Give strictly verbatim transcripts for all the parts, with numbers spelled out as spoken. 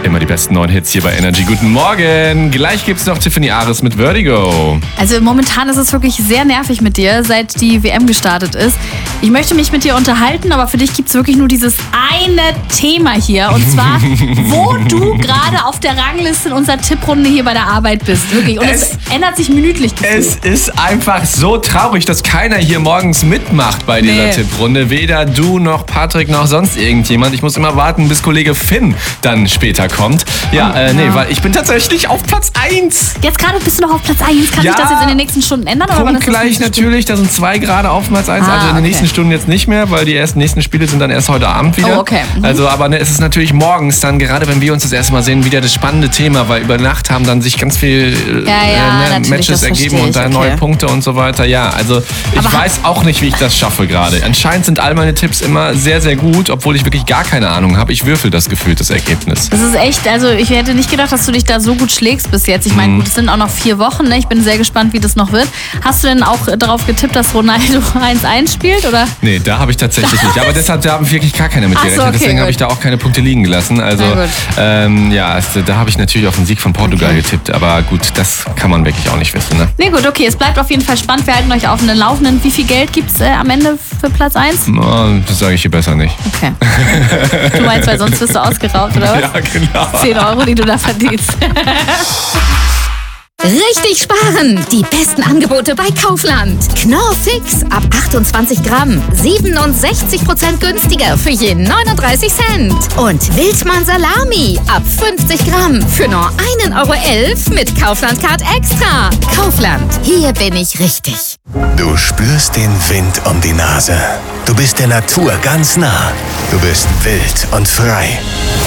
Immer die besten neuen Hits hier bei Energy. Guten Morgen. Gleich gibt's noch Tiffany Ares mit Vertigo. Also momentan ist es wirklich sehr nervig mit dir, seit die W M gestartet ist. Ich möchte mich mit dir unterhalten, aber für dich gibt's wirklich nur dieses eine Thema hier. Und zwar, wo du gerade auf der Rangliste in unserer Tipprunde hier bei der Arbeit bist. Wirklich. Und es, es ändert sich minütlich gefühlt. Es ist einfach so traurig, dass keiner hier morgens mitmacht bei dieser Nee. Tipprunde. Weder du noch Patrick noch sonst irgendjemand. Ich muss immer warten, bis Kollege Finn dann später kommt. Ja, äh, nee, Ja. weil ich bin tatsächlich auf Platz eins. Jetzt gerade bist du noch auf Platz eins. Kann Ja. sich das jetzt in den nächsten Stunden ändern? Oder wann ist das Punktgleich nächste Spiel? natürlich, da sind zwei gerade auf Platz eins, Ah, also in den okay. nächsten Stunden jetzt nicht mehr, weil die ersten nächsten Spiele sind dann erst heute Abend wieder. Oh, okay. Mhm. Also, aber ne, es ist natürlich morgens dann, gerade wenn wir uns das erste Mal sehen, wieder das spannende Thema, weil über Nacht haben dann sich ganz viel Ja, ja, äh, ne, natürlich, Matches das ergeben verstehe und ich, dann okay. neue Punkte und so weiter. Ja, also ich Aber weiß auch nicht, wie ich das schaffe gerade. Anscheinend sind all meine Tipps immer sehr, sehr gut, obwohl ich wirklich gar keine Ahnung habe. Ich würfel das gefühlt, das Ergebnis. Das ist echt, also ich hätte nicht gedacht, dass du dich da so gut schlägst bis jetzt. Ich meine, gut, es sind auch noch vier Wochen, ne? Ich bin sehr gespannt, wie das noch wird. Hast du denn auch darauf getippt, dass Ronaldo eins eins spielt, oder? Nee, da habe ich tatsächlich nicht. Aber deshalb, da haben wirklich gar keiner mit Ach so, gerechnet. okay, Deswegen habe gut. ich da auch keine Punkte liegen gelassen. Also, Na gut. ähm, ja, also, da habe ich natürlich auf den Sieg von Portugal getippt. Aber gut, das kann man wirklich auch nicht wissen, ne? Nee, gut, okay, es bleibt auf jeden Fall spannend. Wir halten euch auf den Laufenden. Wie viel Geld gibt's äh, am Ende für Platz eins? Oh, das sage ich hier besser nicht. Okay. Du meinst, weil sonst wirst du ausgeraubt, oder was? Ja, genau. zehn Euro, die du da verdienst. Richtig sparen! Die besten Angebote bei Kaufland. Knorr Fix ab achtundzwanzig Gramm. siebenundsechzig Prozent günstiger für je neununddreißig Cent. Und Wildmann Salami ab fünfzig Gramm für nur ein Euro elf mit Kaufland Card Extra. Kaufland, hier bin ich richtig. Du spürst den Wind um die Nase. Du bist der Natur ganz nah. Du bist wild und frei.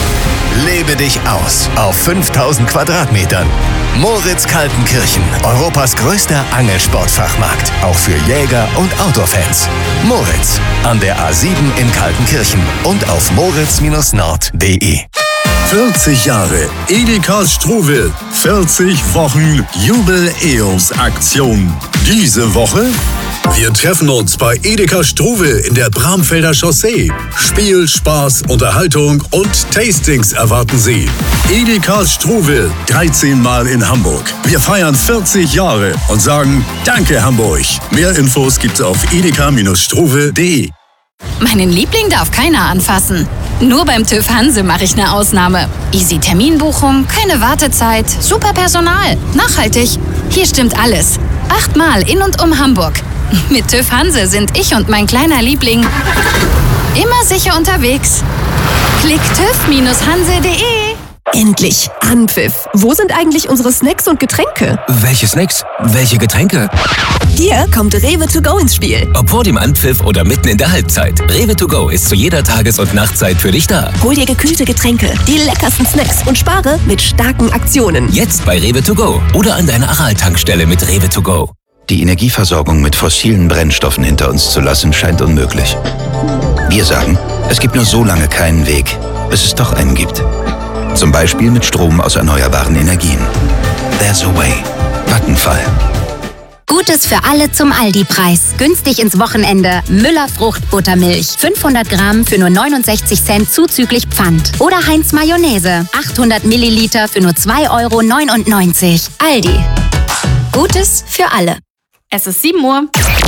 Lebe dich aus auf fünftausend Quadratmetern. Moritz Kaltenkirchen, Europas größter Angelsportfachmarkt. Auch für Jäger und Outdoor-Fans. Moritz, an der A sieben in Kaltenkirchen und auf moritz Bindestrich nord punkt de. vierzig Jahre Edeka Struwwel. vierzig Wochen Jubel-E O S-Aktion. Diese Woche: wir treffen uns bei Edeka Struwwel in der Bramfelder Chaussee. Spiel, Spaß, Unterhaltung und Tastings erwarten Sie. Edeka Struwwel, dreizehnmal Mal in Hamburg. Wir feiern vierzig Jahre und sagen Danke Hamburg. Mehr Infos gibt's auf edeka Bindestrich struwwel punkt de. Meinen Liebling darf keiner anfassen. Nur beim TÜV Hanse mache ich eine Ausnahme. Easy Terminbuchung, keine Wartezeit, super Personal, nachhaltig. Hier stimmt alles. Achtmal in und um Hamburg. Mit TÜV Hanse sind ich und mein kleiner Liebling immer sicher unterwegs. Klick tüv Bindestrich hanse punkt de. Endlich! Anpfiff! Wo sind eigentlich unsere Snacks und Getränke? Welche Snacks? Welche Getränke? Hier kommt Rewe to go ins Spiel. Ob vor dem Anpfiff oder mitten in der Halbzeit. Rewe to go ist zu jeder Tages- und Nachtzeit für dich da. Hol dir gekühlte Getränke, die leckersten Snacks und spare mit starken Aktionen. Jetzt bei Rewe to go oder an deiner Aral-Tankstelle mit Rewe to go. Die Energieversorgung mit fossilen Brennstoffen hinter uns zu lassen, scheint unmöglich. Wir sagen, es gibt nur so lange keinen Weg, bis es doch einen gibt. Zum Beispiel mit Strom aus erneuerbaren Energien. There's a way. Vattenfall. Gutes für alle zum Aldi-Preis. Günstig ins Wochenende. Müller Fruchtbuttermilch. fünfhundert Gramm für nur neunundsechzig Cent zuzüglich Pfand. Oder Heinz Mayonnaise. achthundert Milliliter für nur zwei Euro neunundneunzig. Aldi. Gutes für alle. Es ist sieben Uhr.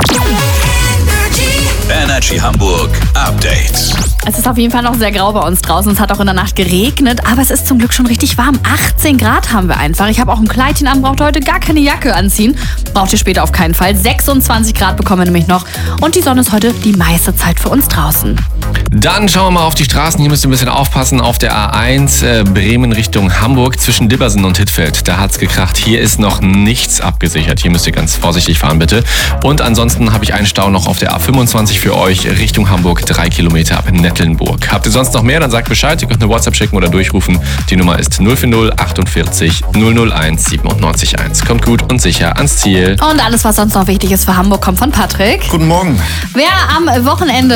Energy Hamburg Update. Es ist auf jeden Fall noch sehr grau bei uns draußen. Es hat auch in der Nacht geregnet, aber es ist zum Glück schon richtig warm. achtzehn Grad haben wir einfach. Ich habe auch ein Kleidchen an, braucht heute gar keine Jacke anziehen. Braucht ihr später auf keinen Fall. sechsundzwanzig Grad bekommen wir nämlich noch. Und die Sonne ist heute die meiste Zeit für uns draußen. Dann schauen wir mal auf die Straßen. Hier müsst ihr ein bisschen aufpassen. Auf der A eins äh, Bremen Richtung Hamburg zwischen Dibbersen und Hittfeld. Da hat's gekracht. Hier ist noch nichts abgesichert. Hier müsst ihr ganz vorsichtig fahren, bitte. Und ansonsten habe ich einen Stau noch auf der A fünfundzwanzig für euch Richtung Hamburg. Drei Kilometer ab Nettelnburg. Habt ihr sonst noch mehr? Dann sagt Bescheid. Ihr könnt eine WhatsApp schicken oder durchrufen. Die Nummer ist null vier null achtundvierzig null null eins siebenundneunzig eins. Kommt gut und sicher ans Ziel. Und alles, was sonst noch wichtig ist für Hamburg, kommt von Patrick. Guten Morgen. Wer am Wochenende